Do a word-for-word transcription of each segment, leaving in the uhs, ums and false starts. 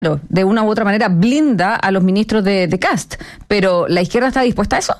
de una u otra manera blinda a los ministros de, de Kast, pero ¿la izquierda está dispuesta a eso?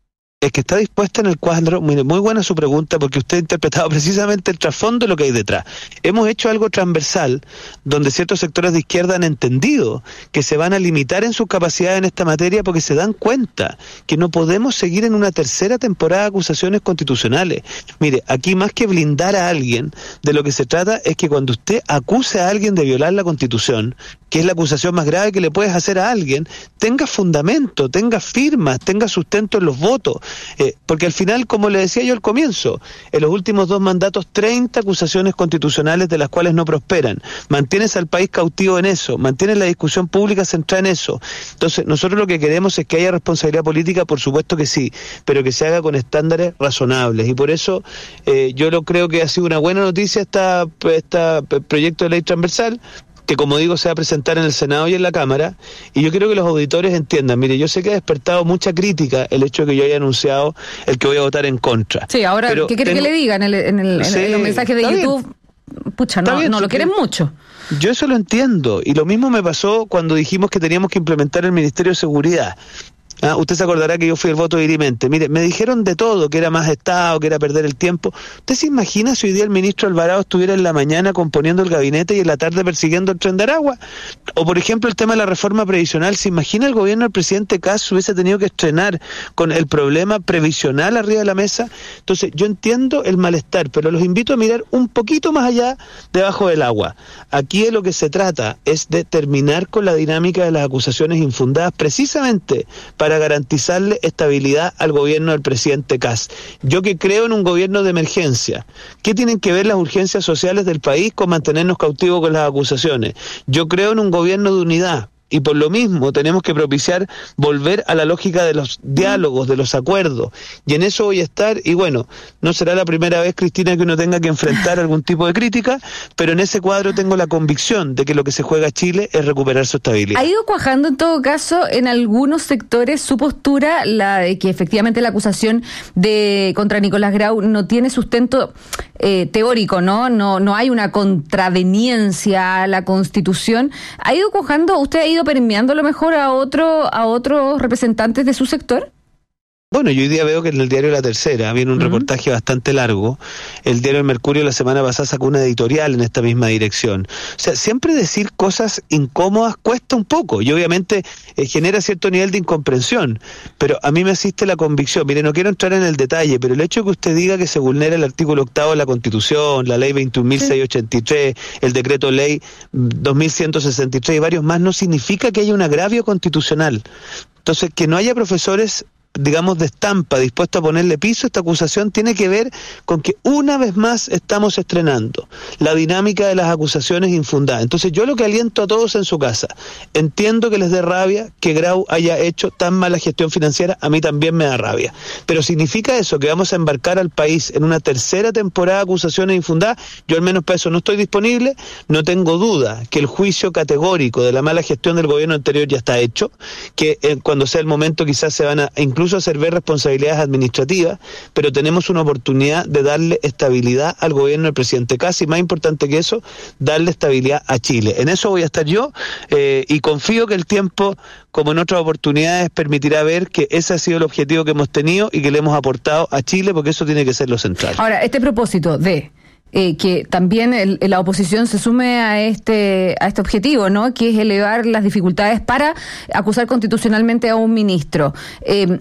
Es que está dispuesta en el cuadro. Mire, muy buena su pregunta, porque usted ha interpretado precisamente el trasfondo de lo que hay detrás. Hemos hecho algo transversal, donde ciertos sectores de izquierda han entendido que se van a limitar en sus capacidades en esta materia, porque se dan cuenta que no podemos seguir en una tercera temporada de acusaciones constitucionales. Mire, aquí más que blindar a alguien, de lo que se trata es que cuando usted acuse a alguien de violar la Constitución, que es la acusación más grave que le puedes hacer a alguien, tenga fundamento, tenga firmas, tenga sustento en los votos. Eh, porque al final, como le decía yo al comienzo, en los últimos dos mandatos, treinta acusaciones constitucionales de las cuales no prosperan. Mantienes al país cautivo en eso, mantienes la discusión pública centrada en eso. Entonces, nosotros lo que queremos es que haya responsabilidad política, por supuesto que sí, pero que se haga con estándares razonables. Y por eso eh, yo lo creo que ha sido una buena noticia esta, esta proyecto de ley transversal, que como digo se va a presentar en el Senado y en la Cámara, y yo quiero que los auditores entiendan. Mire, yo sé que ha despertado mucha crítica el hecho de que yo haya anunciado el que voy a votar en contra. Sí, ahora, pero ¿qué quiere tengo... que le diga en, el, en, el, sí, en los mensajes de YouTube? Bien. Pucha, no, bien, no lo quieren mucho. Yo eso lo entiendo, y lo mismo me pasó cuando dijimos que teníamos que implementar el Ministerio de Seguridad. Ah, usted se acordará que yo fui el voto dirimente. Mire, me dijeron de todo, que era más Estado, que era perder el tiempo. ¿Usted se imagina si hoy día el ministro Alvarado estuviera en la mañana componiendo el gabinete y en la tarde persiguiendo el tren de Aragua? O, por ejemplo, el tema de la reforma previsional. ¿Se imagina el gobierno del presidente Kast hubiese tenido que estrenar con el problema previsional arriba de la mesa? Entonces, yo entiendo el malestar, pero los invito a mirar un poquito más allá, debajo del agua. Aquí de lo que se trata es de terminar con la dinámica de las acusaciones infundadas, precisamente para para garantizarle estabilidad al gobierno del presidente Kast. Yo que creo en un gobierno de emergencia. ¿Qué tienen que ver las urgencias sociales del país con mantenernos cautivos con las acusaciones? Yo creo en un gobierno de unidad. Y por lo mismo tenemos que propiciar volver a la lógica de los diálogos, de los acuerdos. Y en eso voy a estar, y bueno, no será la primera vez, Cristina, que uno tenga que enfrentar algún tipo de crítica, pero en ese cuadro tengo la convicción de que lo que se juega Chile es recuperar su estabilidad. Ha ido cuajando en todo caso en algunos sectores su postura, la de que efectivamente la acusación de contra Nicolás Grau no tiene sustento eh, teórico, ¿no? No, no hay una contraveniencia a la Constitución. Ha ido cuajando, usted ha ido permeando a lo mejor a otro a otros representantes de su sector. Bueno, yo hoy día veo que en el diario La Tercera viene un uh-huh. reportaje bastante largo. El diario El Mercurio la semana pasada sacó una editorial en esta misma dirección. O sea, siempre decir cosas incómodas cuesta un poco y obviamente eh, genera cierto nivel de incomprensión, pero a mí me asiste la convicción. Mire, no quiero entrar en el detalle, pero el hecho de que usted diga que se vulnera el artículo octavo de la Constitución, la ley veintiún mil seiscientos ochenta y tres, sí. el decreto ley dos mil ciento sesenta y tres y varios más, no significa que haya un agravio constitucional. Entonces, que no haya profesores, digamos, de estampa, dispuesto a ponerle piso a esta acusación, tiene que ver con que una vez más estamos estrenando la dinámica de las acusaciones infundadas. Entonces yo lo que aliento a todos en su casa, entiendo que les dé rabia que Grau haya hecho tan mala gestión financiera, a mí también me da rabia, pero ¿significa eso que vamos a embarcar al país en una tercera temporada de acusaciones infundadas? Yo al menos para eso no estoy disponible. No tengo duda que el juicio categórico de la mala gestión del gobierno anterior ya está hecho, que eh, cuando sea el momento quizás se van a incluso hacer ver responsabilidades administrativas, pero tenemos una oportunidad de darle estabilidad al gobierno del presidente Kast y, más importante que eso, darle estabilidad a Chile. En eso voy a estar yo eh, y confío que el tiempo, como en otras oportunidades, permitirá ver que ese ha sido el objetivo que hemos tenido y que le hemos aportado a Chile, porque eso tiene que ser lo central. Ahora, este propósito de Eh, que también el, la oposición se sume a este a este objetivo, ¿no? Que es elevar las dificultades para acusar constitucionalmente a un ministro. Eh,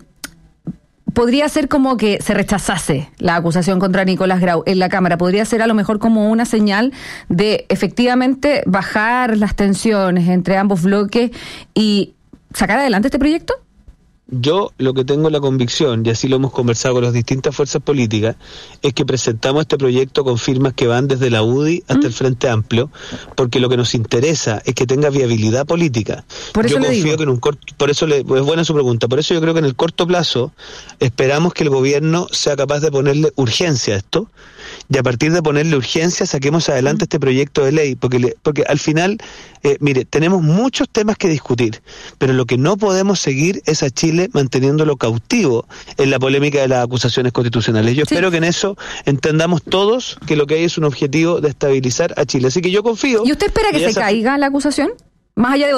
podría ser como que se rechazase la acusación contra Nicolás Grau en la Cámara. Podría ser a lo mejor como una señal de efectivamente bajar las tensiones entre ambos bloques y sacar adelante este proyecto. Yo lo que tengo la convicción, y así lo hemos conversado con las distintas fuerzas políticas, es que presentamos este proyecto con firmas que van desde la U D I hasta mm. el Frente Amplio, porque lo que nos interesa es que tenga viabilidad política. Por eso yo le confío digo. que en un corto, por eso le, es buena su pregunta, por eso yo creo que en el corto plazo esperamos que el gobierno sea capaz de ponerle urgencia a esto, y a partir de ponerle urgencia saquemos adelante mm. este proyecto de ley, porque, le, porque al final, eh, mire, tenemos muchos temas que discutir, pero lo que no podemos seguir es a Chile manteniéndolo cautivo en la polémica de las acusaciones constitucionales. Yo sí. espero que en eso entendamos todos que lo que hay es un objetivo de estabilizar a Chile. Así que yo confío. ¿Y usted espera que se esa... caiga la acusación? más allá de